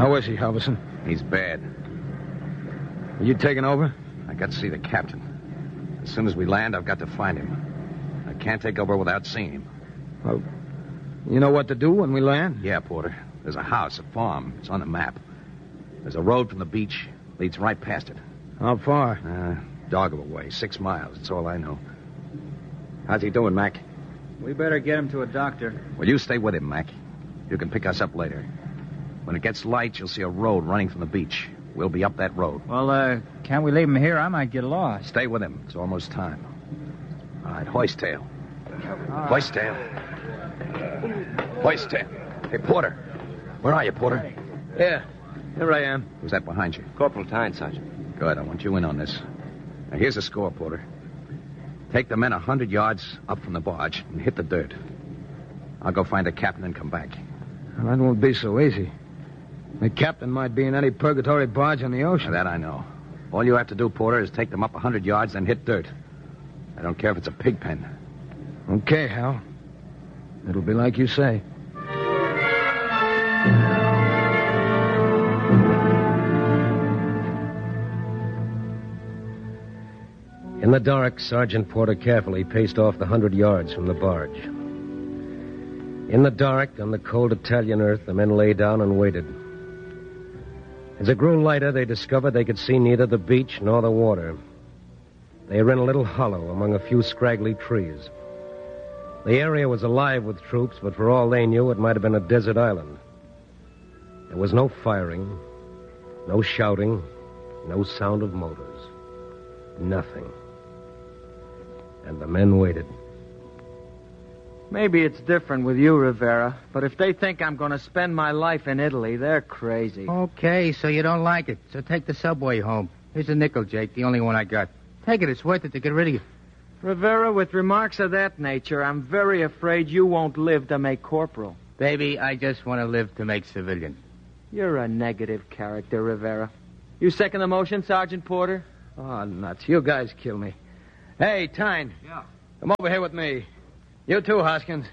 How is he, Halverson? He's bad. Are you taking over? I got to see the captain. As soon as we land, I've got to find him. I can't take over without seeing him. Well, you know what to do when we land? Yeah, Porter. There's a house, a farm. It's on the map. There's a road from the beach. Leads right past it. How far? Dog of a way. 6 miles. That's all I know. How's he doing, Mac? We better get him to a doctor. Well, you stay with him, Mac. You can pick us up later. When it gets light, you'll see a road running from the beach. We'll be up that road. Well, can't we leave him here? I might get lost. Stay with him. It's almost time. All right, hoist tail. Hoist tail. Hoist tail. Hey, Porter. Where are you, Porter? Yeah, here I am. Who's that behind you? Corporal Tyne, Sergeant. Good. I want you in on this. Now, here's the score, Porter. Take the men 100 yards up from the barge and hit the dirt. I'll go find the captain and come back. Well, that won't be so easy. The captain might be in any purgatory barge on the ocean. Now, that I know. All you have to do, Porter, is take them up 100 yards, then hit dirt. I don't care if it's a pig pen. Okay, Hal. It'll be like you say. In the dark, Sergeant Porter carefully paced off the 100 yards from the barge. In the dark, on the cold Italian earth, the men lay down and waited. As it grew lighter, they discovered they could see neither the beach nor the water. They were in a little hollow among a few scraggly trees. The area was alive with troops, but for all they knew, it might have been a desert island. There was no firing, no shouting, no sound of motors. Nothing. And the men waited. Maybe it's different with you, Rivera, but if they think I'm going to spend my life in Italy, they're crazy. Okay, so you don't like it. So take the subway home. Here's a nickel, Jake, the only one I got. Take it. It's worth it to get rid of you. Rivera, with remarks of that nature, I'm very afraid you won't live to make corporal. Baby, I just want to live to make civilian. You're a negative character, Rivera. You second the motion, Sergeant Porter? Oh, nuts. You guys kill me. Hey, Tyne. Yeah. Come over here with me. You too, Hoskins.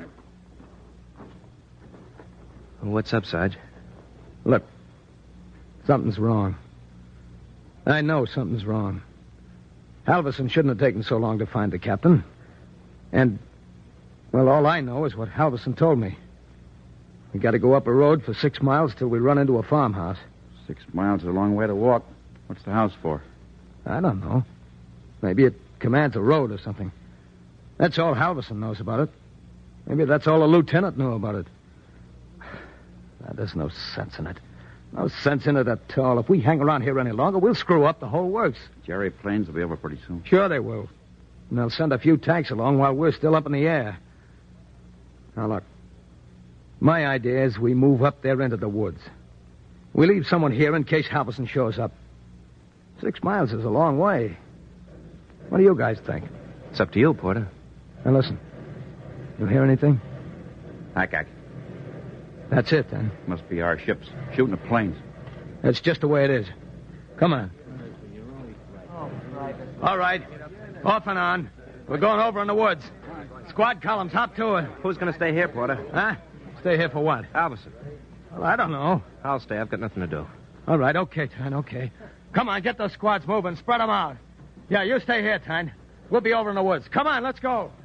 What's up, Sarge? Look, something's wrong. I know something's wrong. Halverson shouldn't have taken so long to find the captain. And, well, all I know is what Halverson told me. We got to go up a road for 6 miles till we run into a farmhouse. 6 miles is a long way to walk. What's the house for? I don't know. Maybe it commands a road or something. That's all Halverson knows about it. Maybe that's all the lieutenant knew about it. There's no sense in it. No sense in it at all. If we hang around here any longer, we'll screw up the whole works. Jerry planes will be over pretty soon. Sure they will. And they'll send a few tanks along while we're still up in the air. Now, look. My idea is we move up there into the woods. We leave someone here in case Halverson shows up. 6 miles is a long way. What do you guys think? It's up to you, Porter. Now, listen. You hear anything? Ack. That's it, then. Must be our ships shooting the planes. That's just the way it is. Come on. All right. Off and on. We're going over in the woods. Squad columns, hop to it. Who's going to stay here, Porter? Huh? Stay here for what? Halverson. Well, I don't know. I'll stay. I've got nothing to do. All right, okay, Tyne, okay. Come on, get those squads moving. Spread them out. Yeah, you stay here, Tyne. We'll be over in the woods. Come on, let's go.